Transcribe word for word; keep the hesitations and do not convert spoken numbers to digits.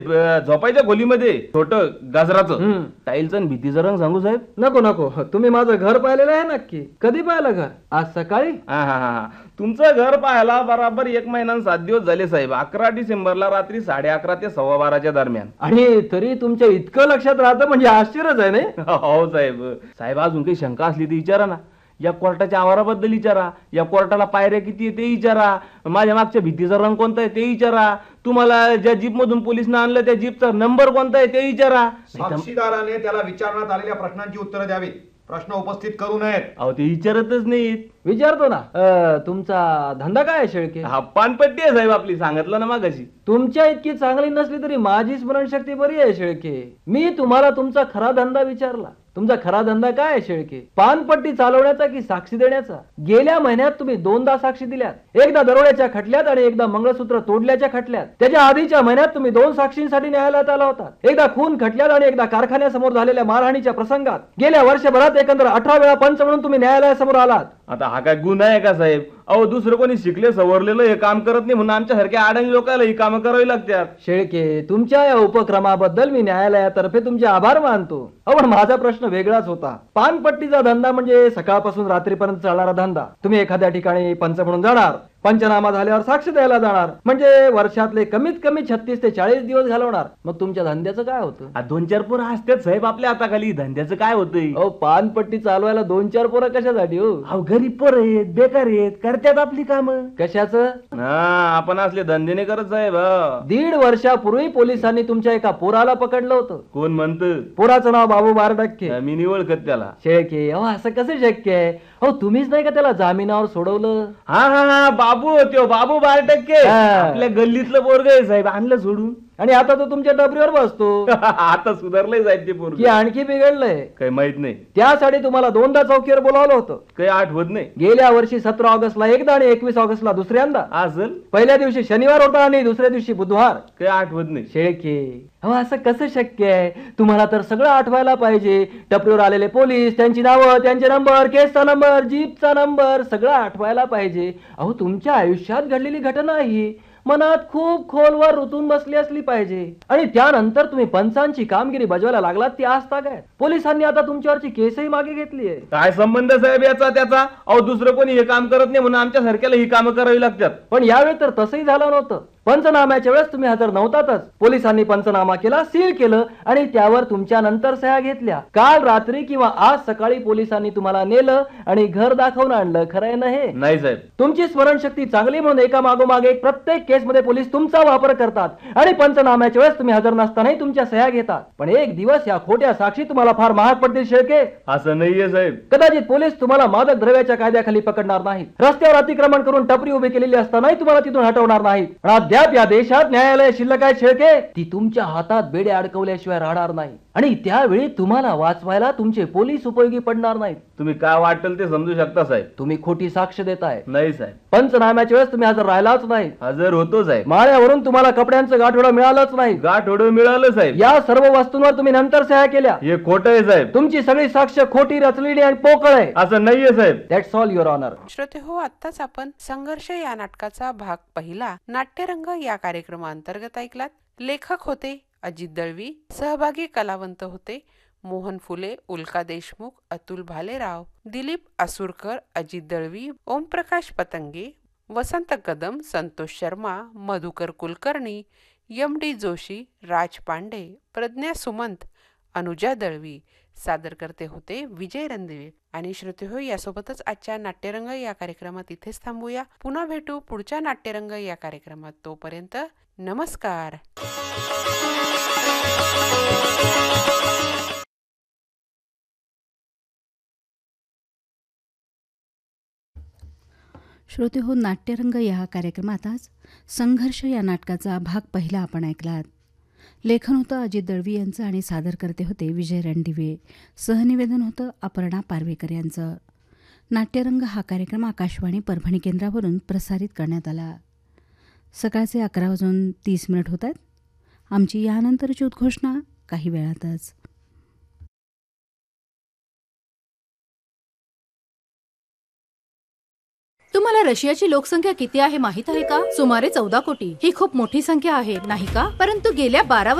ब- झोपायच्या खोलीमध्ये छोट गाजराचं टाईलचं आणि भीतीचं रंग सांगू साहेब? नको नको, तुम्ही माझं घर पाहिलेलं आहे नक्की. कधी पाहिलं घर? आज सकाळी. हा हा हा तुमचं घर पाहायला बराबर एक महिना आणि सात दिवस झाले साहेब. अकरा डिसेंबरला रात्री साडे अकरा ते सव्वा बाराच्या दरम्यान. आणि तरी तुमच्या इतकं लक्षात राहतं म्हणजे आश्चर्यच आहे नाही? हो साहेब. साहेब अजून काही शंका असली तर विचारा ना. या कोर्टाच्या आवाराबद्दल विचारा, या कोर्टाला पायऱ्या किती आहे ते विचारा, माझ्या मागच्या भीतीचा रंग कोणता आहे ते विचारा, तुम्हाला ज्या जीप मधून पोलिसनं आणलं त्या जीपचा नंबर कोणता आहे ते विचारा. साक्षीदाराने त्याला विचारण्यात आलेल्या प्रश्नांची उत्तरं द्यावीत, प्रश्न उपस्थित करू नयेत. अहो ते विचारतच नाहीत. विचारतो ना. अं, तुमचा धंदा काय आहे शेळके? हा पानपट्टी आहे साहेब आपली, सांगितलं ना मागाशी. तुमच्या इतकी चांगली नसली तरी माझी स्मरणशक्ती बरी आहे शेळके. मी तुम्हाला तुमचा खरा धंदा विचारला. तुमचा खरा धंदा काय आहे शेळके? पानपट्टी चालवण्याचा की साक्षी देण्याचा? गेल्या महिन्यात तुम्ही दोनदा साक्षी दिल्यात, एकदा दरोड्याच्या खटल्यात आणि एकदा मंगळसूत्र तोडल्याच्या खटल्यात. त्याच्या आधीच्या महिन्यात तुम्ही दोन साक्षींसाठी न्यायालयात आला होता, एकदा खून खटल्यात आणि एकदा कारखान्यासमोर झालेल्या मारहाणीच्या प्रसंगात. गेल्या वर्षभरात एकंदर अठरा वेळा पंच म्हणून तुम्ही न्यायालयासमोर आलात. आता हा काय गुन्हा आहे का साहेब? अहो दुसरं कोणी शिकले सवरलेलं हे काम करत नाही म्हणून आमच्या सारख्या आडंगी लोकांना ही कामं करावी लागतात. शेळके, तुमच्या या उपक्रमाबद्दल मी न्यायालयातर्फे तुमचे आभार मानतो. अहो पण माझा प्रश्न वेगळाच होता. पानपट्टीचा धंदा म्हणजे सकाळपासून रात्रीपर्यंत चालणारा धंदा. तुम्ही एखाद्या ठिकाणी पंच म्हणून जाणार, पंचनामा झाल्यावर साक्ष द्यायला जाणार, म्हणजे वर्षातले कमीत कमी छत्तीस ते चाळीस दिवस घालवणार. मग तुमच्या धंद्याचं काय होतं? आ, दोन चार पोरं असतात साहेब आपल्या हाताखाली, धंद्याचं काय होतंय? अहो पानपट्टी चालवायला दोन चार पोरं कशासाठी हो? अहो गरीब पोरं आहेत, बेकार आहेत, करतात आपली कामं. कशाचं? हा आपण असले धंदे नाही करत साहेब. हा. दीड वर्षापूर्वी पोलिसांनी तुमच्या एका पोराला पकडलं होतं. कोण म्हणतं? पोराचं नाव बाबू बारडक्के. मी नाही ओळखत त्याला. शेळके, अहो असं कसं शक्य आहे? अहो तुम्हीच नाही का त्याला जामिनावर सोडवलं? हा हा हा बाबू होतो, बाबू बारा टक्के हा. आपल्या गल्लीतलं पोरग आहे साहेब, आणलं सोडून. आणि आता तो तुमच्या डबरीवर बसतो. आता सुधारलंय साहेब ते पोरग की आणखी बिघडलंय? काही माहित नाही. त्यासाठी तुम्हाला दोनदा चौकीवर बोलावलं होतं. काही आठवत नाही. गेल्या वर्षी सतरा ऑगस्टला एकदा आणि एकवीस ऑगस्टला दुसऱ्यांदा. असल पहिल्या दिवशी शनिवार होता आणि दुसऱ्या दिवशी बुधवार. काही आठवत नाही. शेळके, अहो असं कसं शक्य आहे? तुम्हाला तर सगळं आठवायला पाहिजे. टपरीवर आलेले पोलीस, त्यांची नावं, त्यांचे नंबर, केसचा नंबर, जीपचा नंबर सगळं आठवायला पाहिजे. अहो तुमच्या आयुष्यात घडलेली घटना ही मनात खूप खोलवर रुतून बसली असली पाहिजे. आणि त्यानंतर तुम्ही पंचांची कामगिरी बजवायला लागलात ती आस्था काय? पोलिसांनी आता तुमच्यावरची केसही मागे घेतली आहे. काय संबंध साहेब याचा त्याचा? अहो दुसरं कोणी हे काम करत नाही म्हणून आमच्या सारख्याला ही कामं करावी लागतात. पण यावेळी तर तसंही झालं नव्हतं. पंचनाम्याच्या वेळेस तुम्ही हजर नव्हतातच. पोलिसांनी पंचनामा केला, सील केलं आणि त्यावर तुमच्या नंतर सह्या घेतल्या. काल रात्री किंवा आज सकाळी पोलिसांनी तुम्हाला नेलं आणि घर दाखवून आणलं. खरंय ना हे? नाही साहेब. तुमची स्मरणशक्ती चांगली म्हणून एका मागोमाग एक प्रत्येक केसमध्ये पोलीस तुमचा वापर करतात आणि पंचनाम्याच्या वेळेस तुम्ही हजर नसतानाही तुमच्या सह्या घेतात. पण एक दिवस या खोट्या साक्षी तुम्हाला फार महाग पडतील शेळके. असं नाहीये साहेब. कदाचित पोलीस तुम्हाला मादक द्रव्याच्या कायद्याखाली पकडणार नाहीत, रस्त्यावर अतिक्रमण करून टपरी उभी केलेली असतानाही तुम्हाला तिथून हटवणार नाहीत. अद्याप या देशात न्यायालय शिल्लक आहे शेळके. ती तुमच्या हातात बेडे अडकवल्याशिवाय राहणार नाही आणि त्यावेळी तुम्हाला वाचवायला तुमचे पोलीस उपयोगी पडणार नाहीत. तुम्ही काय वाटेल ते समजू शकता साहेब. तुम्ही खोटी साक्ष देताय. नाही साहेब. पंचनाम्याच्या वेळेस तुम्ही हजर राहिलाच नाही. हजर होतो साहेब. माळ्यावरून तुम्हाला कपड्यांचं गाठोडं मिळालंच नाही. गाठोडं मिळालं साहेब. या सर्व वस्तूंवर तुम्ही नंतर सह्या केल्या. हे खोटं आहे साहेब. तुमची सगळी साक्ष खोटी, रचलेली आणि पोकळ आहे. असं नाहीये साहेब. That's all your honour. श्रोते हो, आत्ताच आपण संघर्ष या नाटकाचा भाग पहिला नाट्यरंग या कार्यक्रमाअंतर्गत ऐकलात. लेखक होते अजित दळवी, सहभागी कलावंत होते मोहन फुले, उल्का देशमुख, अतुल भालेराव, दिलीप आसुरकर, अजित दळवी, ओमप्रकाश पतंगे, वसंत कदम, संतोष शर्मा, मधुकर कुलकर्णी, एम डी जोशी, राज पांडे, प्रज्ञा सुमंत, अनुजा दळवी. सादर करते होते विजय रणदिवे. आणि श्रोते हो, यासोबतच आजच्या नाट्यरंग या कार्यक्रमात इथेच थांबूया. पुन्हा भेटू पुढच्या नाट्यरंग या कार्यक्रमात. तोपर्यंत नमस्कार. श्रोते हो, नाट्यरंग या कार्यक्रमात आज संघर्ष या नाटकाचा भाग पहिला आपण ऐकलात. लेखन होतं अजित दळवी यांचं आणि सादर करते होते विजय रणदिवे. सहनिवेदन होतं अपर्णा पारवेकर यांचं. नाट्यरंग हा कार्यक्रम आकाशवाणी परभणी केंद्रावरून प्रसारित करण्यात आला. सकाळचे अकरा वाजून तीस मिनिट होत आहेत. आमची यानंतरची उद्घोषणा काही वेळातच. तुम्हाला रशियाची लोकसंख्या किती आहे माहित आहे का? सुमारे चौदा कोटी. ही खूप मोठी संख्या आहे नाही का? परंतु गेल्या बारा